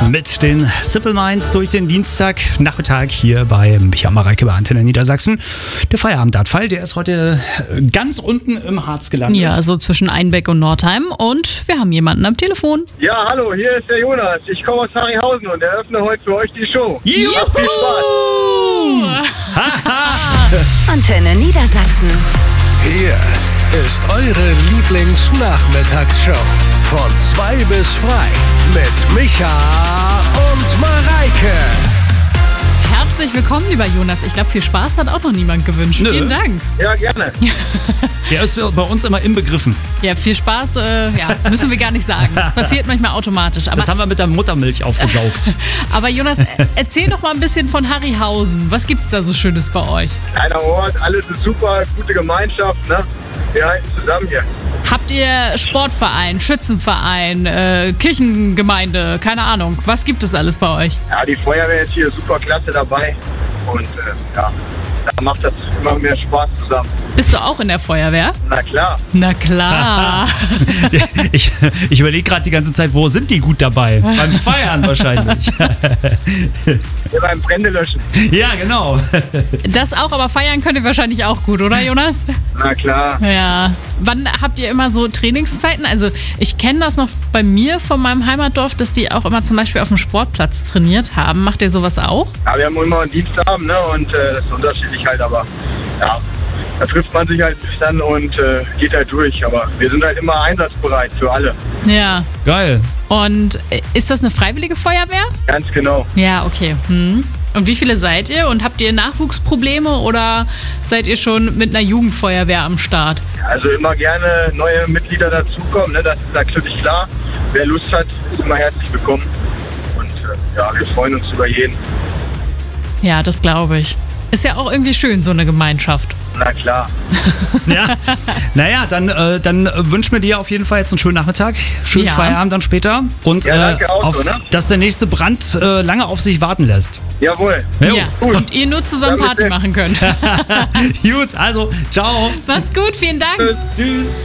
mit den Simple Minds durch den Dienstagnachmittag hier bei Micha Mareike bei Antenne Niedersachsen. Der Feierabenddartfall, der ist heute ganz unten im Harz gelandet. Ja, so zwischen Einbeck und Nordheim. Und wir haben jemanden am Telefon. Ja, hallo, hier ist der Jonas. Ich komme aus Harryhausen und eröffne heute für euch die Show. Juhu! Viel Spaß! Antenne Niedersachsen. Hier ist eure Lieblingsnachmittagsshow. Von 2 bis frei mit Micha und Mareike. Herzlich willkommen, lieber Jonas. Ich glaube, viel Spaß hat auch noch niemand gewünscht. Nö. Vielen Dank. Ja, gerne. Der ist bei uns immer inbegriffen. Ja, viel Spaß, müssen wir gar nicht sagen. Das passiert manchmal automatisch. Das haben wir mit der Muttermilch aufgesaugt. Aber Jonas, erzähl doch mal ein bisschen von Harryhausen. Was gibt's da so Schönes bei euch? Kleiner Ort, alles ist super, gute Gemeinschaft, ne? Wir halten zusammen hier. Habt ihr Sportverein, Schützenverein, Kirchengemeinde, keine Ahnung. Was gibt es alles bei euch? Ja, die Feuerwehr ist hier super klasse dabei und da macht das immer mehr Spaß zusammen. Bist du auch in der Feuerwehr? Na klar. Na klar. Ich überlege gerade die ganze Zeit, wo sind die gut dabei? Beim Feiern wahrscheinlich. Wir beim Brände löschen. Ja, genau. Das auch, aber feiern könnt ihr wahrscheinlich auch gut, oder Jonas? Na klar. Ja. Wann habt ihr immer so Trainingszeiten? Also ich kenne das noch bei mir von meinem Heimatdorf, dass die auch immer zum Beispiel auf dem Sportplatz trainiert haben. Macht ihr sowas auch? Ja, wir haben immer einen Dienstabend, ne? Und das ist unterschiedlich halt, aber ja, da trifft man sich halt dann und geht halt durch. Aber wir sind halt immer einsatzbereit für alle. Ja. Geil. Und ist das eine freiwillige Feuerwehr? Ganz genau. Ja, okay. Und wie viele seid ihr? Und habt ihr Nachwuchsprobleme oder seid ihr schon mit einer Jugendfeuerwehr am Start? Also immer gerne neue Mitglieder dazukommen, ne? Das ist natürlich klar. Wer Lust hat, ist immer herzlich willkommen. Und ja, wir freuen uns über jeden. Ja, das glaube ich. Ist ja auch irgendwie schön, so eine Gemeinschaft. Na klar. Ja. Naja, dann wünschen wir dir auf jeden Fall jetzt einen schönen Nachmittag. Schönen Ja. Feierabend dann später. Und Ja, danke auch so, ne? dass der nächste Brand lange auf sich warten lässt. Jawohl. Jo. Ja. Und ihr nur zusammen Damit Party machen könnt. Gut, also, ciao. Macht's gut, vielen Dank. Tschüss.